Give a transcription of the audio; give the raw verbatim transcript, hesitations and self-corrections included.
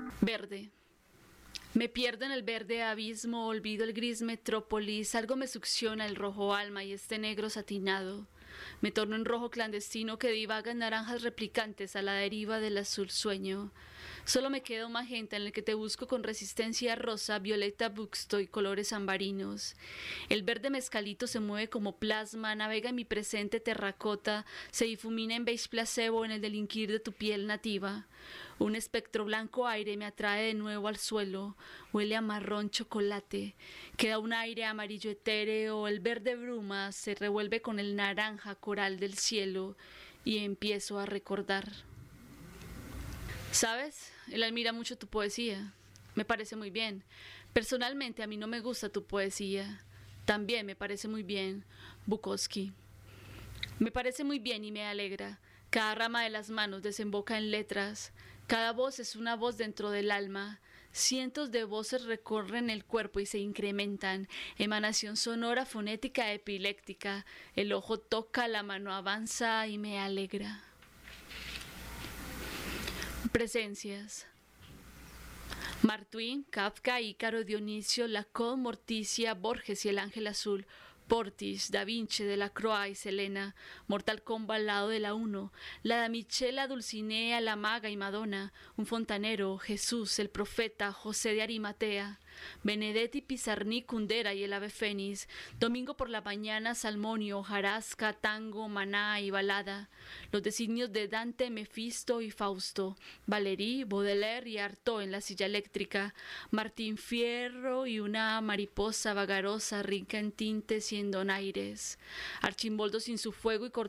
Verde. Me pierdo en el verde abismo, olvido el gris metrópolis, algo me succiona el rojo alma y este negro satinado. Me torno en rojo clandestino que divaga en naranjas replicantes a la deriva del azul sueño. Solo me queda un magenta en el que te busco con resistencia rosa, violeta buxto y colores ambarinos. El verde mezcalito se mueve como plasma, navega en mi presente terracota, se difumina en beige placebo en el delinquir de tu piel nativa. Un espectro blanco aire me atrae de nuevo al suelo, huele a marrón chocolate, queda un aire amarillo etéreo, el verde bruma se revuelve con el naranja coral del cielo y empiezo a recordar. ¿Sabes? Él admira mucho tu poesía. Me parece muy bien. Personalmente a mí no me gusta tu poesía. También me parece muy bien Bukowski. Me parece muy bien y me alegra. Cada rama de las manos desemboca en letras. Cada voz es una voz dentro del alma. Cientos de voces recorren el cuerpo y se incrementan. Emanación sonora, fonética, epiléptica. El ojo toca, la mano avanza y me alegra. Presencias. Mark Twain, Kafka, Ícaro, Dionisio, Lacan, Morticia, Borges y el Ángel Azul, Portis, Da Vinci, Delacroix y Selena, Mortal Kombat al lado de la uno, la Damichela, Dulcinea, la Maga y Madonna, un fontanero, Jesús, el profeta, José de Arimatea, Benedetti, Pizarnik, Kundera y el ave fénix, domingo por la mañana, salmonio, jarasca, tango, maná y balada, los designios de Dante, Mefisto y Fausto, Valéry, Baudelaire y Artaud en la silla eléctrica, Martín Fierro y una mariposa vagarosa rica en tintes y en donaires, Archimboldo sin su fuego y